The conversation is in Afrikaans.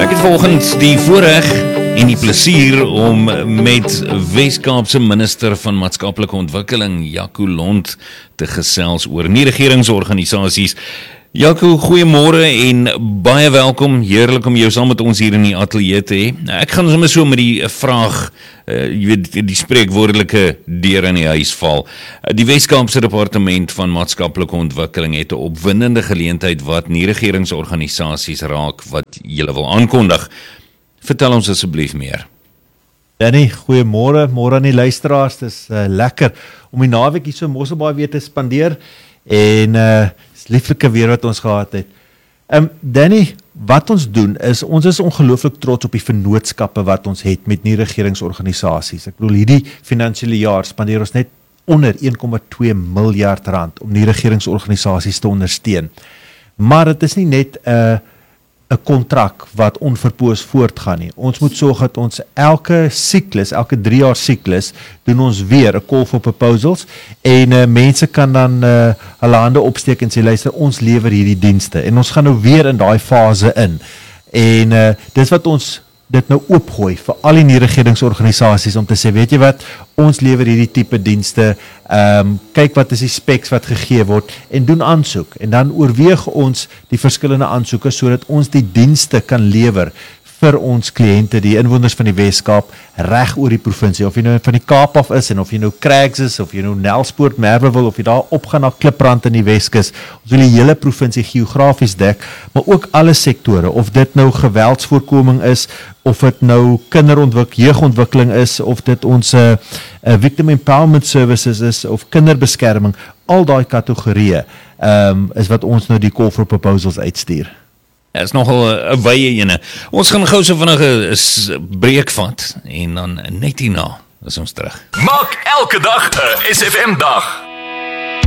Ek het vanoggend die voorreg en die plesier om met Wes-Kaapse minister van maatskaplike ontwikkeling, Jaco Lont, te gesels oor nie-regeringsorganisasies. Jaco, goeiemôre en baie welkom. Heerlik om jou saam met ons hier in die ateljee te hê. Ek gaan sommer so met die vraag, jy weet, die spreekwoordelike deur in die huis val. Die Wes-Kaapse Departement van Maatskaplike Ontwikkeling het 'n opwindende geleentheid wat nie-regeringsorganisasies raak wat julle wil aankondig. Vertel ons asseblief meer. Danny, goeiemôre, môre aan die luisteraars. Dit is lekker om die naweek hier so Mosselbaai weer te spandeer en is lieflike weer wat ons gehad het. Danny, wat ons doen is, ons is ongelooflik trots op die vennootskappe wat ons het met nie-regeringsorganisasies. Ek bedoel, hierdie finansiële jaar spandeer ons net onder 1,2 miljard rand om nie-regeringsorganisasies te ondersteun. Maar dit is nie net 'n kontrak wat onverpoos voortgaan nie. Ons moet sorg dat ons elke 3 jaar siklus, doen ons weer 'n call for proposals en mense kan dan hulle hande opsteek en sê, luister, ons lewer hierdie dienste en ons gaan nou weer in daai fase in. En dis wat ons dit nou oopgooi vir al die nie-regeringsorganisasies om te sê, weet jy wat, ons lewer hierdie tipe dienste, kyk wat is die specs wat gegee word en doen aansoek en dan oorweeg ons die verskillende aansoeke sodat ons die dienste kan lewer vir ons kliënte, die inwoners van die Wes-Kaap, reg oor die provinsie, of jy nou van die Kaap af is en of jy nou Crags is, of jy nou Nelspoort, Merwewil, of jy daar opgaan na Kliprand in die Weskus, ons wil die hele provinsie geografies dek, maar ook alle sektore, of dit nou geweldsvoorkoming is, of dit nou jeugontwikkeling is, of dit ons victim empowerment services is, of kinderbeskerming, al daai kategorieë is wat ons nou die call for proposals uitstuur. Dit is nogal 'n wye ene. Ons gaan gou so vinnig 'n breek vat en dan net hierna is ons terug. Maak elke dag 'n SFM dag.